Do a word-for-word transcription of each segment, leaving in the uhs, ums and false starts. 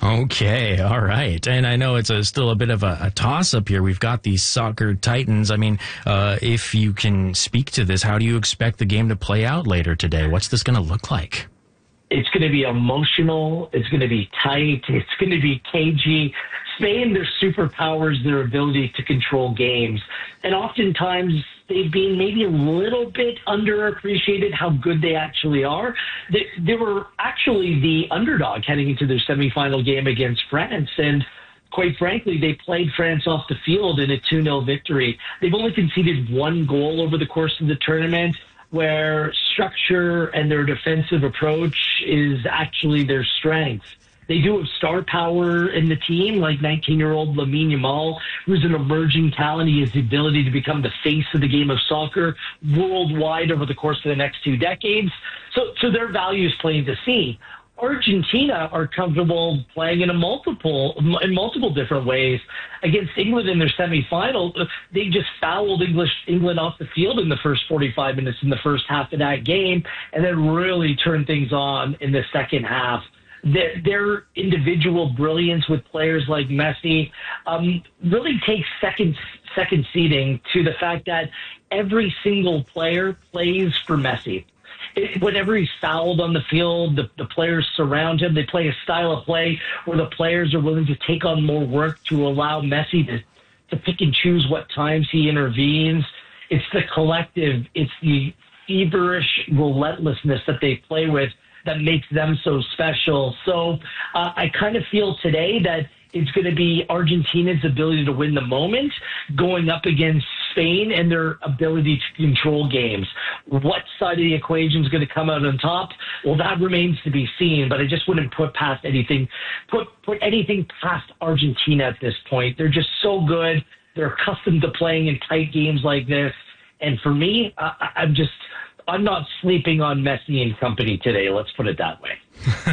Okay, all right. And I know it's a, still a bit of a, a toss-up here. We've got these soccer titans. I mean, uh, if you can speak to this, how do you expect the game to play out later today? What's this going to look like? It's going to be emotional. It's going to be tight. It's going to be cagey. Spain, their superpowers, their ability to control games. And oftentimes they've been maybe a little bit underappreciated how good they actually are. They, they were actually the underdog heading into their semifinal game against France. And quite frankly, they played France off the field in a two nil victory. They've only conceded one goal over the course of the tournament, where structure and their defensive approach is actually their strength. They do have star power in the team, like nineteen-year-old Lamine Yamal, who's an emerging talent. He has the ability to become the face of the game of soccer worldwide over the course of the next two decades. So, so their value is plain to see. Argentina are comfortable playing in a multiple in multiple different ways. Against England in their semifinal, they just fouled English England off the field in the first forty-five minutes in the first half of that game, and then really turned things on in the second half. Their, their individual brilliance with players like Messi um, really takes second second seating to the fact that every single player plays for Messi. It, whenever he's fouled on the field, the, the players surround him. They play a style of play where the players are willing to take on more work to allow Messi to, to pick and choose what times he intervenes. It's the collective. It's the feverish relentlessness that they play with that makes them so special. So uh, I kind of feel today that it's going to be Argentina's ability to win the moment going up against Spain and their ability to control games. What side of the equation is going to come out on top? Well, that remains to be seen, but I just wouldn't put past anything, put, put anything past Argentina at this point. They're just so good. They're accustomed to playing in tight games like this. And for me, I, I'm just, I'm not sleeping on Messi and company today. Let's put it that way.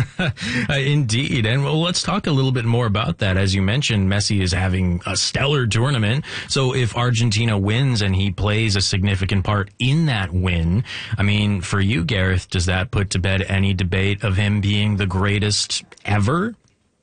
Indeed. And well, let's talk a little bit more about that. As you mentioned, Messi is having a stellar tournament. So if Argentina wins and he plays a significant part in that win, I mean, for you, Gareth, does that put to bed any debate of him being the greatest ever?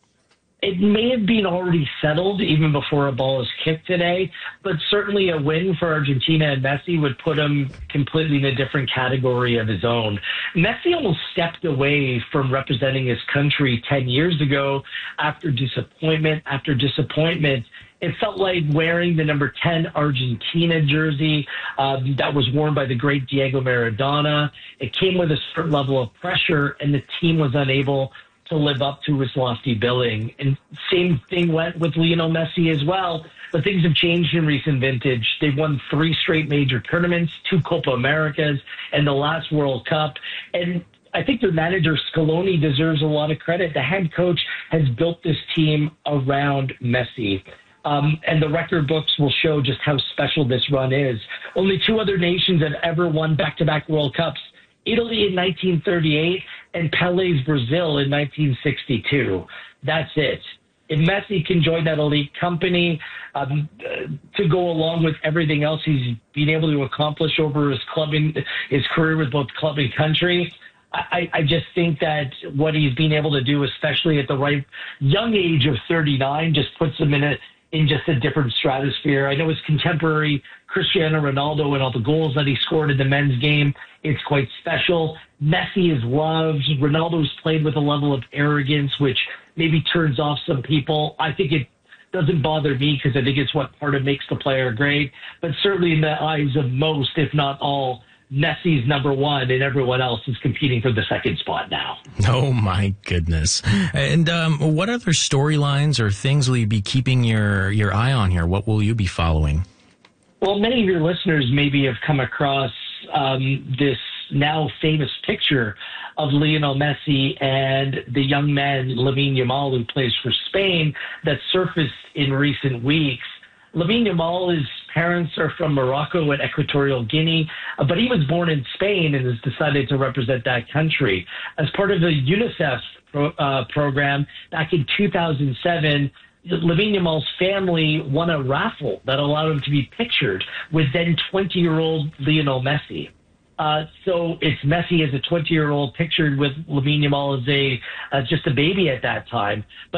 It may have been already settled even before a ball is kicked today, but certainly a win for Argentina and Messi would put him completely in a different category of his own. Messi almost stepped away from representing his country ten years ago after disappointment after disappointment. It felt like wearing the number ten Argentina jersey um, that was worn by the great Diego Maradona. It came with a certain level of pressure, and the team was unable to live up to his lofty billing. And same thing went with Lionel Messi as well. But things have changed in recent vintage. They've won three straight major tournaments, two Copa Americas, and the last World Cup. And I think their manager, Scaloni, deserves a lot of credit. The head coach has built this team around Messi. Um, and the record books will show just how special this run is. Only two other nations have ever won back-to-back World Cups. Italy in nineteen thirty-eight and Pele's Brazil in nineteen sixty-two. That's it. If Messi can join that elite company um, uh, to go along with everything else he's been able to accomplish over his club in, his career with both club and country, I, I just think that what he's been able to do, especially at the right young age of thirty-nine, just puts him in a in just a different stratosphere. I know his contemporary Cristiano Ronaldo and all the goals that he scored in the men's game, it's quite special. Messi is loved. Ronaldo's played with a level of arrogance, which maybe turns off some people. I think it doesn't bother me because I think it's what part of makes the player great. But certainly in the eyes of most, if not all, Messi's number one, and everyone else is competing for the second spot now. Oh, my goodness. And um, what other storylines or things will you be keeping your, your eye on here? What will you be following? Well, many of your listeners maybe have come across um, this now famous picture of Lionel Messi and the young man Lamine Yamal, who plays for Spain, that surfaced in recent weeks. Lamine Yamal, his parents are from Morocco and Equatorial Guinea, uh, but he was born in Spain and has decided to represent that country. As part of the UNICEF pro, uh, program back in two thousand seven, Lamine Yamal's family won a raffle that allowed him to be pictured with then twenty-year-old Lionel Messi. Uh, so it's Messi as a twenty-year-old pictured with Lamine Yamal as a uh, just a baby at that time. But